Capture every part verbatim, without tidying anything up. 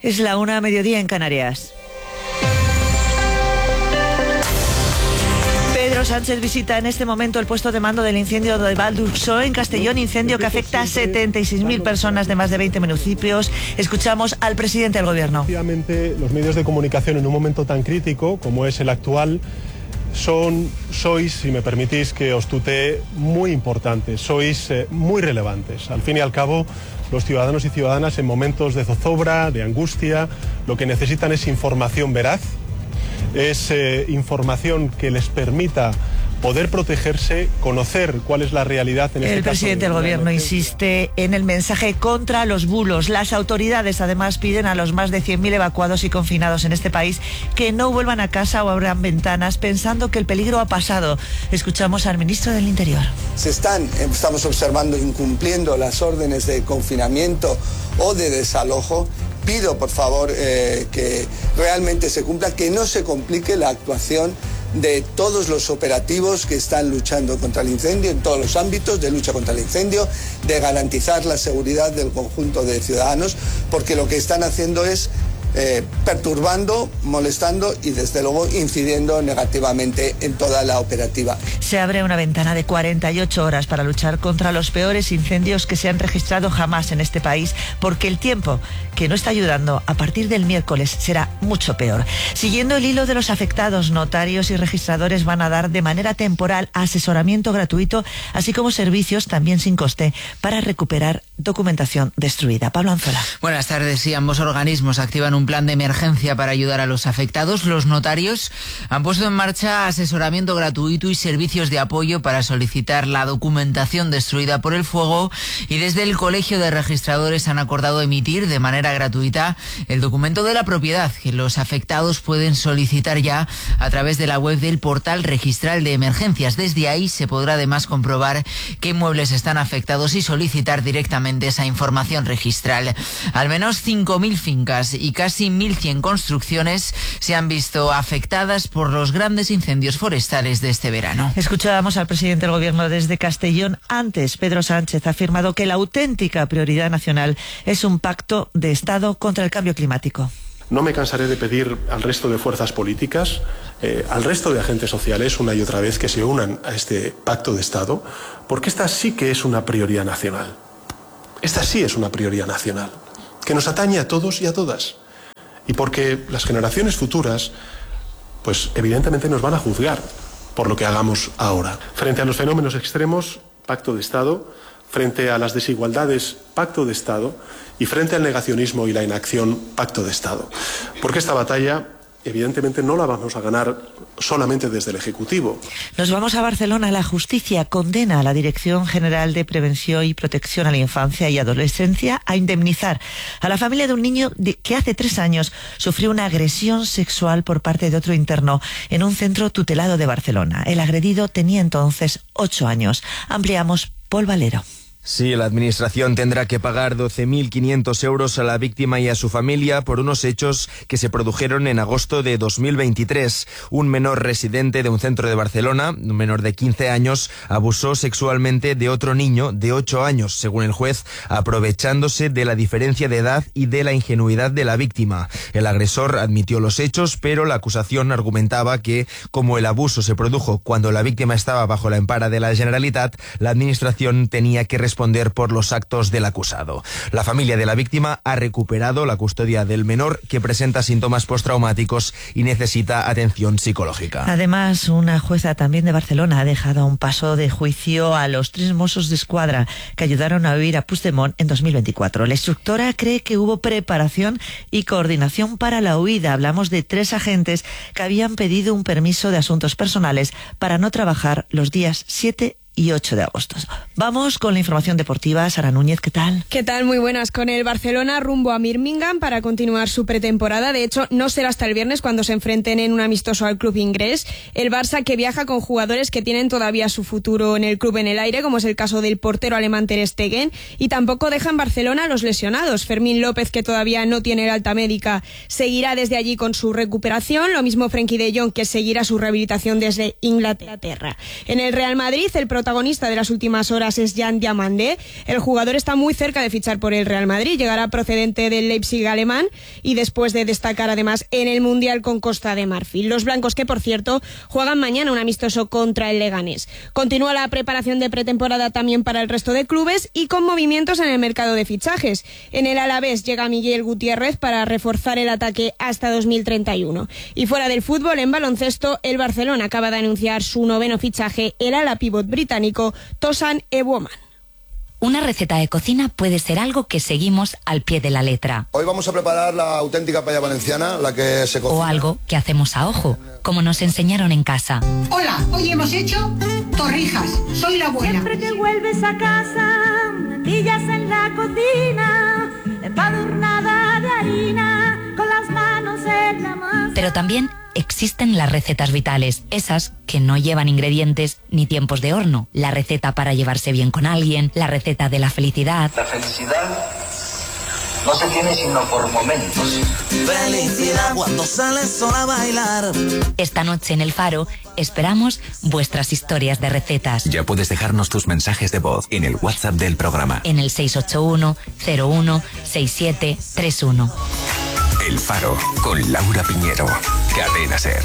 Es la una a mediodía en Canarias. Pedro Sánchez visita en este momento el puesto de mando del incendio de Val d'Ursó en Castellón, incendio que afecta a setenta y seis mil personas de más de veinte municipios. Escuchamos al presidente del Gobierno. Efectivamente, los medios de comunicación en un momento tan crítico como es el actual son, sois, si me permitís que os tutee, muy importantes, sois eh, muy relevantes. Al fin y al cabo, los ciudadanos y ciudadanas en momentos de zozobra, de angustia, lo que necesitan es información veraz, es eh, información que les permita poder protegerse, conocer cuál es la realidad en este caso. El presidente del Gobierno insiste en el mensaje contra los bulos. Las autoridades además piden a los más de cien mil evacuados y confinados en este país que no vuelvan a casa o abran ventanas pensando que el peligro ha pasado. Escuchamos al ministro del Interior. Se están, estamos observando, incumpliendo las órdenes de confinamiento o de desalojo. Pido, por favor, eh, que realmente se cumpla, que no se complique la actuación de todos los operativos que están luchando contra el incendio en todos los ámbitos de lucha contra el incendio, de garantizar la seguridad del conjunto de ciudadanos, porque lo que están haciendo es eh, perturbando, molestando y desde luego incidiendo negativamente en toda la operativa. Se abre una ventana de cuarenta y ocho horas para luchar contra los peores incendios que se han registrado jamás en este país, porque el tiempo que no está ayudando a partir del miércoles será mucho peor. Siguiendo el hilo de los afectados, notarios y registradores van a dar de manera temporal asesoramiento gratuito, así como servicios también sin coste para recuperar documentación destruida. Pablo Anzola. Buenas tardes. Sí, ambos organismos activan un plan de emergencia para ayudar a los afectados. Los notarios han puesto en marcha asesoramiento gratuito y servicios de apoyo para solicitar la documentación destruida por el fuego, y desde el Colegio de Registradores han acordado emitir de manera gratuita el documento de la propiedad que los afectados pueden solicitar ya a través de la web del portal registral de emergencias. Desde ahí se podrá además comprobar qué inmuebles están afectados y solicitar directamente esa información registral. Al menos cinco mil fincas y casi mil cien construcciones se han visto afectadas por los grandes incendios forestales de este verano. Escuchábamos al presidente del Gobierno desde Castellón. Antes, Pedro Sánchez ha afirmado que la auténtica prioridad nacional es un pacto de Estado contra el cambio climático. No me cansaré de pedir al resto de fuerzas políticas, eh, al resto de agentes sociales, una y otra vez, que se unan a este pacto de Estado, porque esta sí que es una prioridad nacional. Esta sí es una prioridad nacional, que nos atañe a todos y a todas. Y porque las generaciones futuras, pues evidentemente nos van a juzgar por lo que hagamos ahora. Frente a los fenómenos extremos, pacto de Estado. Frente a las desigualdades, pacto de Estado, y frente al negacionismo y la inacción, pacto de Estado. Porque esta batalla, evidentemente, no la vamos a ganar solamente desde el Ejecutivo. Nos vamos a Barcelona. La justicia condena a la Dirección General de Prevención y Protección a la Infancia y Adolescencia a indemnizar a la familia de un niño de, que hace tres años sufrió una agresión sexual por parte de otro interno en un centro tutelado de Barcelona. El agredido tenía entonces ocho años. Ampliamos. Paul Valero. Sí, la Administración tendrá que pagar doce mil quinientos euros a la víctima y a su familia por unos hechos que se produjeron en agosto de dos mil veintitrés. Un menor residente de un centro de Barcelona, un menor de quince años, abusó sexualmente de otro niño de ocho años, según el juez, aprovechándose de la diferencia de edad y de la ingenuidad de la víctima. El agresor admitió los hechos, pero la acusación argumentaba que, como el abuso se produjo cuando la víctima estaba bajo la empara de la Generalitat, la Administración tenía que responder responder por los actos del acusado. La familia de la víctima ha recuperado la custodia del menor, que presenta síntomas postraumáticos y necesita atención psicológica. Además, una jueza también de Barcelona ha dejado a un paso de juicio a los tres Mossos d'Esquadra que ayudaron a huir a Puigdemont en dos mil veinticuatro. La instructora cree que hubo preparación y coordinación para la huida. Hablamos de tres agentes que habían pedido un permiso de asuntos personales para no trabajar los días siete y ocho de agosto. Vamos con la información deportiva. Sara Núñez, ¿qué tal? ¿Qué tal? Muy buenas. Con el Barcelona rumbo a Birmingham para continuar su pretemporada. De hecho, no será hasta el viernes cuando se enfrenten en un amistoso al club inglés. El Barça, que viaja con jugadores que tienen todavía su futuro en el club en el aire, como es el caso del portero alemán Ter Stegen, y tampoco deja en Barcelona a los lesionados. Fermín López, que todavía no tiene el alta médica, seguirá desde allí con su recuperación. Lo mismo Frenkie de Jong, que seguirá su rehabilitación desde Inglaterra. En el Real Madrid, el protagonista de las últimas horas es Jan Diamandé. El jugador está muy cerca de fichar por el Real Madrid, llegará procedente del Leipzig alemán y después de destacar además en el Mundial con Costa de Marfil. Los blancos, que por cierto juegan mañana un amistoso contra el Leganés. Continúa la preparación de pretemporada también para el resto de clubes y con movimientos en el mercado de fichajes. En el Alavés llega Miguel Gutiérrez para reforzar el ataque hasta dos mil treinta y uno. Y fuera del fútbol, en baloncesto, el Barcelona acaba de anunciar su noveno fichaje, el ala pívot británico Tosan Eboman. Una receta de cocina puede ser algo que seguimos al pie de la letra. Hoy vamos a preparar la auténtica paella valenciana, la que se cocina. O algo que hacemos a ojo, como nos enseñaron en casa. Hola, hoy hemos hecho torrijas. Soy la abuela. Siempre que vuelves a casa, lentillas en la cocina, empadurnada de harina, con las manos en la masa. Pero también existen las recetas vitales, esas que no llevan ingredientes ni tiempos de horno. La receta para llevarse bien con alguien, la receta de la felicidad. La felicidad no se tiene sino por momentos. Felicidad cuando sales sola a bailar. Esta noche en El Faro esperamos vuestras historias de recetas. Ya puedes dejarnos tus mensajes de voz en el WhatsApp del programa. En el seis ocho uno cero uno seis siete tres uno. El Faro, con Laura Piñero. Cadena SER.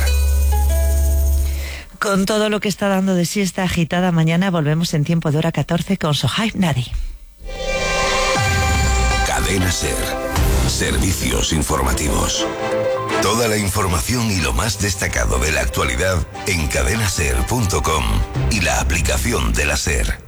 Con todo lo que está dando de sí esta agitada mañana, volvemos en tiempo de hora catorce con Sohaib Nadi. Cadena SER. Servicios informativos. Toda la información y lo más destacado de la actualidad en cadena ser punto com y la aplicación de la SER.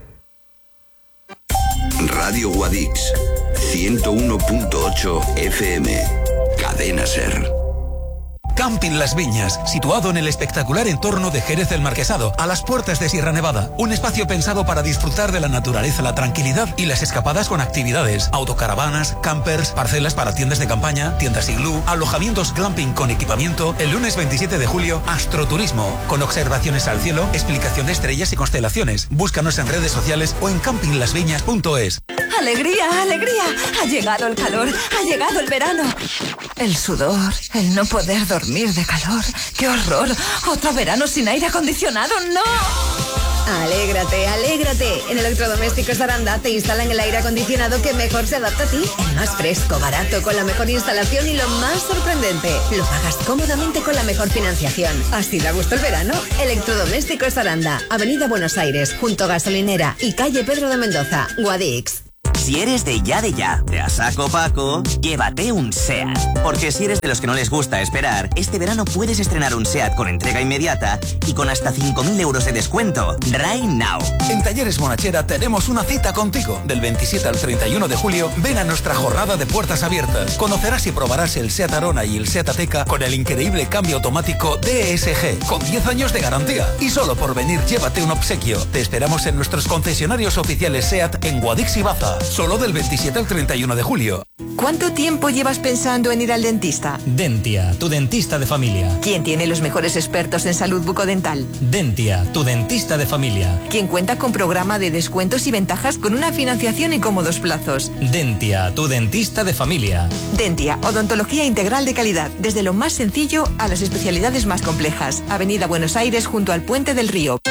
Radio Guadix, ciento uno punto ocho F M. Cadena SER. Camping Las Viñas, situado en el espectacular entorno de Jerez del Marquesado, a las puertas de Sierra Nevada. Un espacio pensado para disfrutar de la naturaleza, la tranquilidad y las escapadas con actividades, autocaravanas, campers, parcelas para tiendas de campaña, tiendas iglú, alojamientos glamping con equipamiento. El lunes veintisiete de julio, astroturismo, con observaciones al cielo, explicación de estrellas y constelaciones. Búscanos en redes sociales o en camping las viñas punto es. ¡Alegría, alegría! Ha llegado el calor, ha llegado el verano. El sudor, el no poder dormir de calor. ¡Qué horror! ¡Otro verano sin aire acondicionado! ¡No! Alégrate, alégrate. En Electrodomésticos Aranda te instalan el aire acondicionado que mejor se adapta a ti. El más fresco, barato, con la mejor instalación y lo más sorprendente. Lo pagas cómodamente con la mejor financiación. ¿Así da gusto el verano? Electrodomésticos Aranda, Avenida Buenos Aires, junto a Gasolinera y calle Pedro de Mendoza, Guadix. Si eres de ya de ya, de a saco Paco, llévate un SEAT. Porque si eres de los que no les gusta esperar, este verano puedes estrenar un SEAT con entrega inmediata y con hasta cinco mil euros de descuento. Right now. En Talleres Bonachera tenemos una cita contigo. Del veintisiete al treinta y uno de julio, ven a nuestra jornada de puertas abiertas. Conocerás y probarás el SEAT Arona y el SEAT Ateca con el increíble cambio automático D S G, con diez años de garantía. Y solo por venir, llévate un obsequio. Te esperamos en nuestros concesionarios oficiales SEAT en Guadix y Baza. Solo del veintisiete al treinta y uno de julio. ¿Cuánto tiempo llevas pensando en ir al dentista? Dentia, tu dentista de familia. ¿Quién tiene los mejores expertos en salud bucodental? Dentia, tu dentista de familia. ¿Quién cuenta con programa de descuentos y ventajas con una financiación y cómodos plazos? Dentia, tu dentista de familia. Dentia, odontología integral de calidad, desde lo más sencillo a las especialidades más complejas. Avenida Buenos Aires, junto al Puente del Río.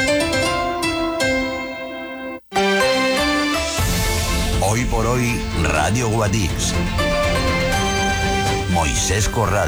Hoy por hoy, Radio Guadix. Moisés Corral.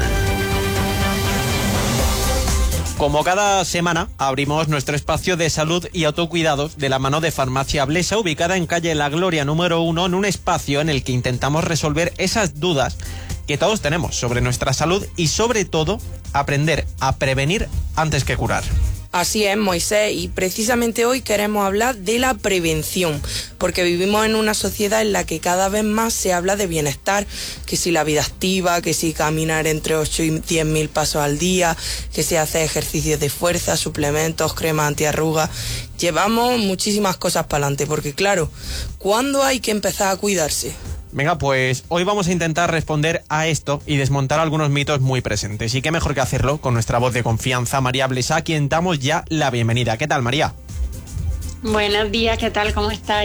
Como cada semana, abrimos nuestro espacio de salud y autocuidados de la mano de Farmacia Blesa, ubicada en calle La Gloria número uno, en un espacio en el que intentamos resolver esas dudas que todos tenemos sobre nuestra salud y, sobre todo, aprender a prevenir antes que curar. Así es, Moisés, y precisamente hoy queremos hablar de la prevención, porque vivimos en una sociedad en la que cada vez más se habla de bienestar, que si la vida activa, que si caminar entre ocho y diez mil pasos al día, que si hacer ejercicios de fuerza, suplementos, cremas antiarrugas. Llevamos muchísimas cosas para adelante, porque claro, ¿cuándo hay que empezar a cuidarse? Venga, pues hoy vamos a intentar responder a esto y desmontar algunos mitos muy presentes. Y qué mejor que hacerlo con nuestra voz de confianza, María Blesa, a quien damos ya la bienvenida. ¿Qué tal, María? Buenos días, ¿qué tal? ¿Cómo estáis?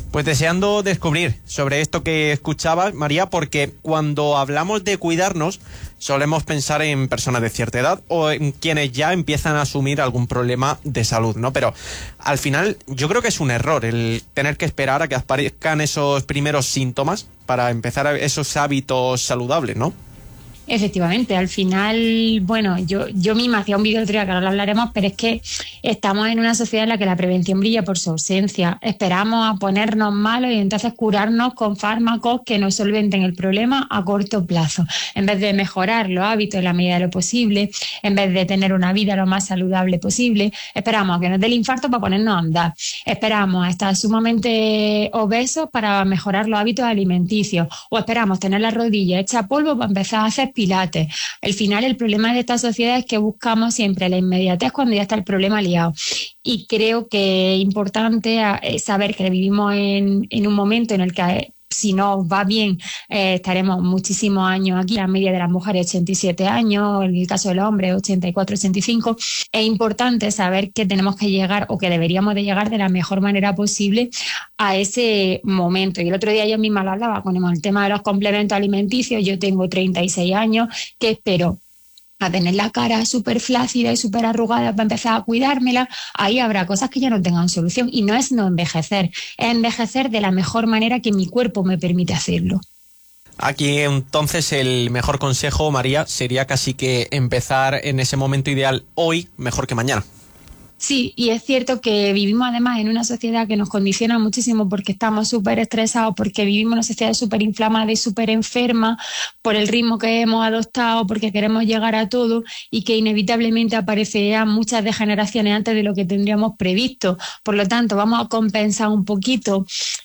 Pues deseando descubrir sobre esto que escuchabas, María, porque cuando hablamos de cuidarnos solemos pensar en personas de cierta edad o en quienes ya empiezan a asumir algún problema de salud, ¿no? Pero al final yo creo que es un error el tener que esperar a que aparezcan esos primeros síntomas para empezar esos hábitos saludables, ¿no? Efectivamente, al final, bueno, yo, yo misma hacía un vídeo el otro día que ahora lo hablaremos, pero es que estamos en una sociedad en la que la prevención brilla por su ausencia. Esperamos a ponernos malos y entonces curarnos con fármacos que nos solventen el problema a corto plazo. En vez de mejorar los hábitos en la medida de lo posible, en vez de tener una vida lo más saludable posible, esperamos a que nos dé el infarto para ponernos a andar. Esperamos a estar sumamente obesos para mejorar los hábitos alimenticios, o esperamos tener la rodilla hecha polvo para empezar a hacer pilates. Al final, el problema de esta sociedad es que buscamos siempre la inmediatez cuando ya está el problema liado. Y creo que es importante saber que vivimos en, en un momento en el que, si nos va bien, eh, estaremos muchísimos años aquí. La media de las mujeres ochenta y siete años, en el caso de los hombres ochenta y cuatro, ochenta y cinco. Es importante saber que tenemos que llegar, o que deberíamos de llegar de la mejor manera posible a ese momento. Y el otro día yo misma lo hablaba con el tema de los complementos alimenticios. Yo tengo treinta y seis años, que espero a tener la cara súper flácida y súper arrugada para empezar a cuidármela. Ahí habrá cosas que ya no tengan solución, y no es no envejecer, es envejecer de la mejor manera que mi cuerpo me permite hacerlo. Aquí entonces el mejor consejo, María, sería casi que empezar en ese momento ideal hoy mejor que mañana. Sí, y es cierto que vivimos además en una sociedad que nos condiciona muchísimo porque estamos súper estresados, porque vivimos en una sociedad súper inflamada y súper enferma por el ritmo que hemos adoptado, porque queremos llegar a todo, y que inevitablemente aparecerán muchas degeneraciones antes de lo que tendríamos previsto. Por lo tanto, vamos a compensar un poquito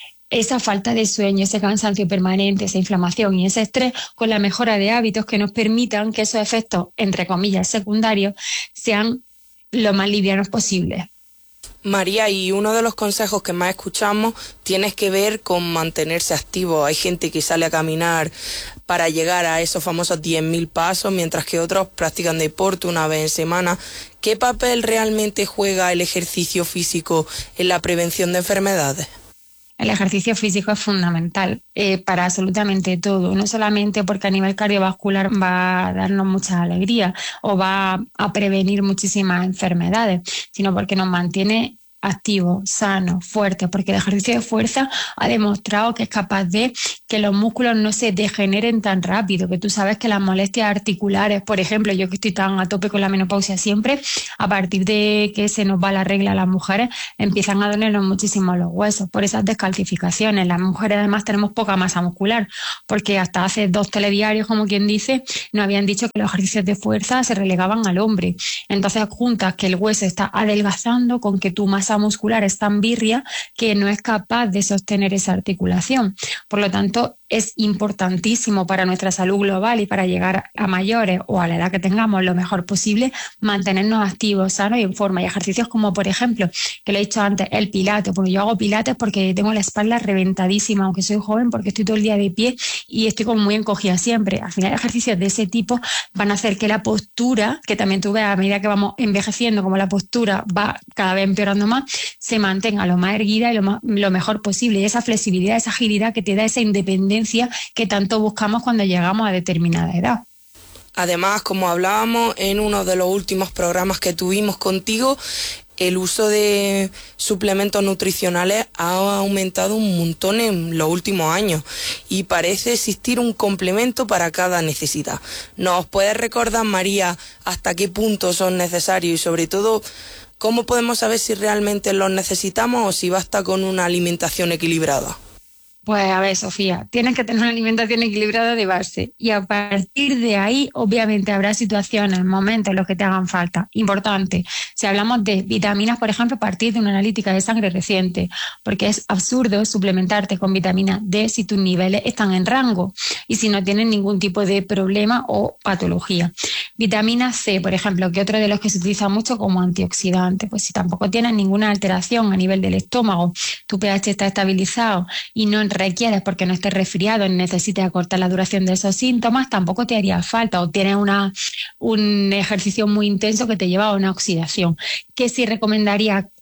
esa falta de sueño, ese cansancio permanente, esa inflamación y ese estrés con la mejora de hábitos que nos permitan que esos efectos, entre comillas, secundarios, sean lo más livianos posible. María, y uno de los consejos que más escuchamos tiene que ver con mantenerse activo. Hay gente que sale a caminar para llegar a esos famosos diez mil pasos, mientras que otros practican deporte una vez en semana. ¿Qué papel realmente juega el ejercicio físico en la prevención de enfermedades? El ejercicio físico es fundamental eh, para absolutamente todo, no solamente porque a nivel cardiovascular va a darnos mucha alegría o va a prevenir muchísimas enfermedades, sino porque nos mantiene activos, sanos, fuertes, porque el ejercicio de fuerza ha demostrado que es capaz de que los músculos no se degeneren tan rápido, que tú sabes que las molestias articulares, por ejemplo, yo que estoy tan a tope con la menopausia siempre, a partir de que se nos va la regla a las mujeres, empiezan a dolernos muchísimo los huesos por esas descalcificaciones. Las mujeres además tenemos poca masa muscular, porque hasta hace dos telediarios, como quien dice, nos habían dicho que los ejercicios de fuerza se relegaban al hombre. Entonces juntas que el hueso está adelgazando con que tu masa muscular es tan birria que no es capaz de sostener esa articulación. Por lo tanto, es importantísimo para nuestra salud global y para llegar a mayores o a la edad que tengamos lo mejor posible, mantenernos activos, sanos y en forma. Y ejercicios como, por ejemplo, que lo he dicho antes, el pilates, porque yo hago pilates porque tengo la espalda reventadísima, aunque soy joven, porque estoy todo el día de pie y estoy como muy encogida siempre. Al final, ejercicios de ese tipo van a hacer que la postura, que también tú ves a medida que vamos envejeciendo, como la postura va cada vez empeorando más, se mantenga lo más erguida y lo, más, lo mejor posible. Y esa flexibilidad, esa agilidad que te da esa independencia que tanto buscamos cuando llegamos a determinada edad. Además, como hablábamos en uno de los últimos programas que tuvimos contigo, el uso de suplementos nutricionales ha aumentado un montón en los últimos años y parece existir un complemento para cada necesidad. ¿Nos puedes recordar, María, hasta qué punto son necesarios y sobre todo cómo podemos saber si realmente los necesitamos o si basta con una alimentación equilibrada? Pues a ver, Sofía, tienes que tener una alimentación equilibrada de base y a partir de ahí obviamente habrá situaciones, momentos en los que te hagan falta. Importante, si hablamos de vitaminas, por ejemplo, a partir de una analítica de sangre reciente, porque es absurdo suplementarte con vitamina D si tus niveles están en rango y si no tienes ningún tipo de problema o patología. Vitamina C, por ejemplo, que otro de los que se utiliza mucho como antioxidante, pues si tampoco tienes ninguna alteración a nivel del estómago, tu pH está estabilizado y no requieres porque no estés resfriado ni necesites acortar la duración de esos síntomas, tampoco te haría falta, o tienes una, un ejercicio muy intenso que te lleva a una oxidación. ¿Qué sí recomendaría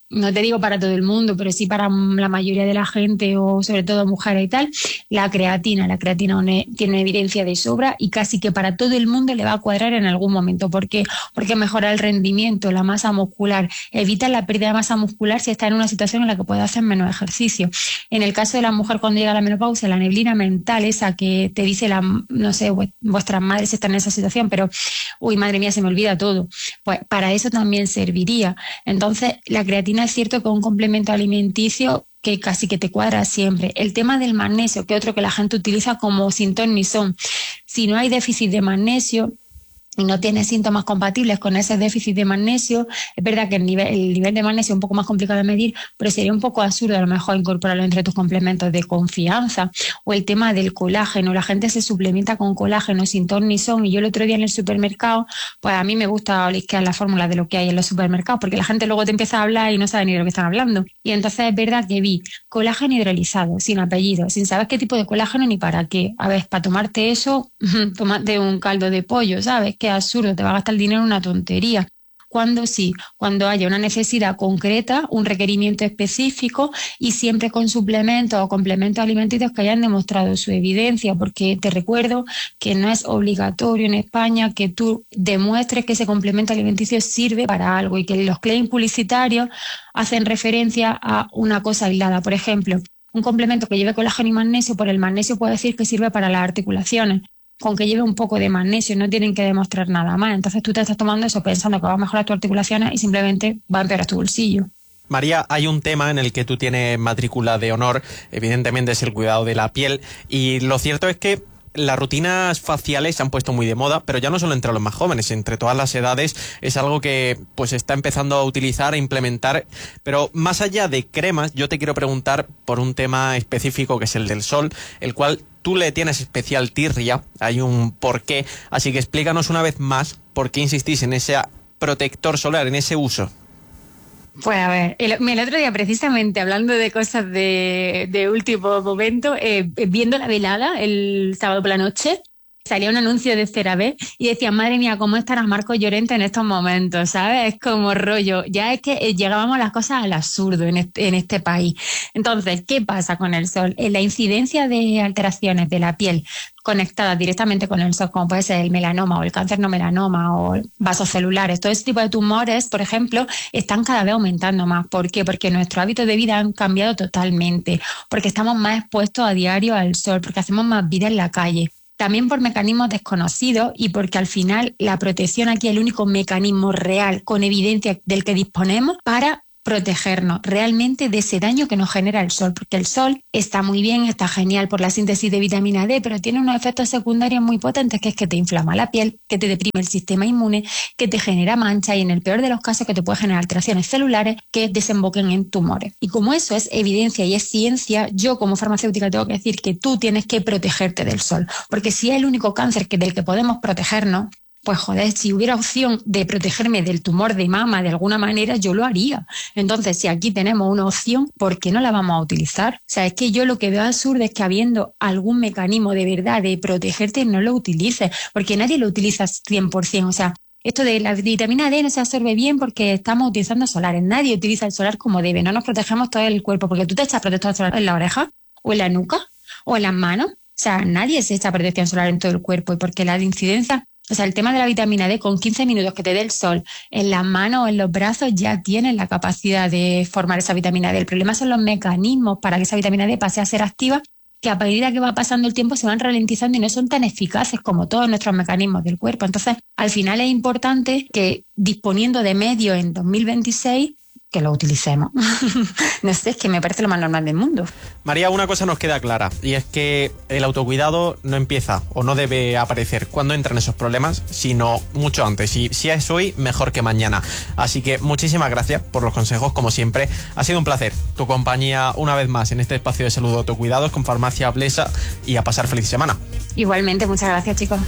no te digo para todo el mundo, pero sí para la mayoría de la gente o sobre todo mujeres y tal, la creatina. La creatina tiene una evidencia de sobra y casi que para todo el mundo le va a cuadrar en algún momento. ¿Por qué? Porque mejora el rendimiento, la masa muscular, evita la pérdida de masa muscular si está en una situación en la que puede hacer menos ejercicio. En el caso de la mujer cuando llega a la menopausia, la neblina mental, esa que te dice, la, no sé, vuestras madres están en esa situación, pero, uy, madre mía, se me olvida todo. Pues para eso también serviría. Entonces, la creatina es cierto que es un complemento alimenticio que casi que te cuadra siempre. El tema del magnesio, que es otro que la gente utiliza como sin ton ni son. Si no hay déficit de magnesio y no tienes síntomas compatibles con ese déficit de magnesio, es verdad que el nivel, el nivel de magnesio es un poco más complicado de medir, pero sería un poco absurdo a lo mejor incorporarlo entre tus complementos de confianza. O el tema del colágeno, la gente se suplementa con colágeno sin ton ni son, y yo el otro día en el supermercado, pues a mí me gusta olisquear la fórmula de lo que hay en los supermercados, porque la gente luego te empieza a hablar y no sabe ni de lo que están hablando. Y entonces es verdad que vi colágeno hidrolizado, sin apellido, sin saber qué tipo de colágeno ni para qué. A ver, para tomarte eso, tomate un caldo de pollo, ¿sabes? Que absurdo, te va a gastar el dinero en una tontería. Cuando sí, cuando haya una necesidad concreta, un requerimiento específico y siempre con suplementos o complementos alimenticios que hayan demostrado su evidencia, porque te recuerdo que no es obligatorio en España que tú demuestres que ese complemento alimenticio sirve para algo y que los claims publicitarios hacen referencia a una cosa aislada. Por ejemplo, un complemento que lleve colágeno y magnesio, por el magnesio puede decir que sirve para las articulaciones. Con que lleve un poco de magnesio, no tienen que demostrar nada más. Entonces tú te estás tomando eso pensando que va a mejorar tus articulaciones y simplemente va a empeorar tu bolsillo. María, hay un tema en el que tú tienes matrícula de honor, evidentemente es el cuidado de la piel, y lo cierto es que las rutinas faciales se han puesto muy de moda, pero ya no solo entre los más jóvenes, entre todas las edades es algo que pues está empezando a utilizar, a implementar. Pero más allá de cremas, yo te quiero preguntar por un tema específico que es el del sol, el cual tú le tienes especial tirria, hay un porqué, así que explícanos una vez más por qué insistís en ese protector solar, en ese uso. Pues a ver, el, el otro día precisamente hablando de cosas de, de último momento, eh, viendo la velada el sábado por la noche, salía un anuncio de CeraVe y decía, madre mía, ¿cómo estará Marcos Llorente en estos momentos? ¿Sabes? Es como rollo, ya es que llegábamos las cosas al absurdo en este, en este país. Entonces, ¿qué pasa con el sol? En la incidencia de alteraciones de la piel conectadas directamente con el sol, como puede ser el melanoma o el cáncer no melanoma o vasos celulares, todo ese tipo de tumores, por ejemplo, están cada vez aumentando más. ¿Por qué? Porque nuestros hábitos de vida han cambiado totalmente, porque estamos más expuestos a diario al sol, porque hacemos más vida en la calle. También por mecanismos desconocidos y porque al final la protección aquí es el único mecanismo real con evidencia del que disponemos para protegernos realmente de ese daño que nos genera el sol, porque el sol está muy bien, está genial por la síntesis de vitamina D, pero tiene unos efectos secundarios muy potentes, que es que te inflama la piel, que te deprime el sistema inmune, que te genera mancha y en el peor de los casos que te puede generar alteraciones celulares que desemboquen en tumores. Y como eso es evidencia y es ciencia, yo como farmacéutica tengo que decir que tú tienes que protegerte del sol, porque si es el único cáncer que, del que podemos protegernos, pues joder, si hubiera opción de protegerme del tumor de mama de alguna manera, yo lo haría. Entonces, si aquí tenemos una opción, ¿por qué no la vamos a utilizar? O sea, es que yo lo que veo absurdo es que habiendo algún mecanismo de verdad de protegerte, no lo utilices, porque nadie lo utiliza cien por ciento. O sea, esto de la vitamina D no se absorbe bien porque estamos utilizando solares. Nadie utiliza el solar como debe. No nos protegemos todo el cuerpo, porque tú te echas protector solar en la oreja, o en la nuca, o en las manos. O sea, nadie se echa protección solar en todo el cuerpo, y porque la incidencia... O sea, el tema de la vitamina D, con quince minutos que te dé el sol en las manos o en los brazos, ya tienes la capacidad de formar esa vitamina D. El problema son los mecanismos para que esa vitamina D pase a ser activa, que a medida que va pasando el tiempo se van ralentizando y no son tan eficaces como todos nuestros mecanismos del cuerpo. Entonces, al final es importante que, disponiendo de medios en dos mil veintiséis, que lo utilicemos. No sé, es que me parece lo más normal del mundo. María, una cosa nos queda clara, y es que el autocuidado no empieza o no debe aparecer cuando entran esos problemas, sino mucho antes. Y si es hoy, mejor que mañana. Así que muchísimas gracias por los consejos, como siempre. Ha sido un placer tu compañía una vez más en este espacio de salud de autocuidados con Farmacia Blesa, y a pasar feliz semana. Igualmente, muchas gracias, chicos.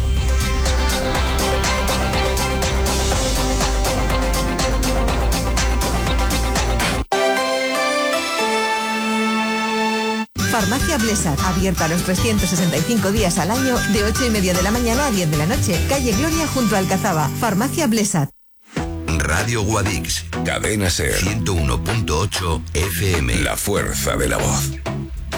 Farmacia Blesat, abierta los trescientos sesenta y cinco días al año, de ocho y media de la mañana a diez de la noche. Calle Gloria junto a Alcazaba. Farmacia Blesat. Radio Guadix, Cadena Ser ciento uno punto ocho F M. La fuerza de la voz.